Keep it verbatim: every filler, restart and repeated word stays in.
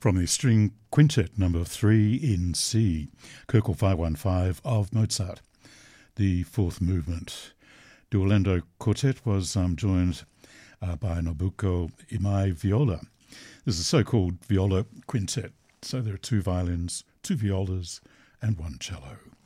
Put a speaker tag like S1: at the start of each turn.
S1: From the String Quintet number three in C, Köchel five one five of Mozart, the fourth movement. The Orlando Quartet was um, joined uh, by Nobuko Imai viola. This is a so-called viola quintet, so there are two violins, two violas, and one cello.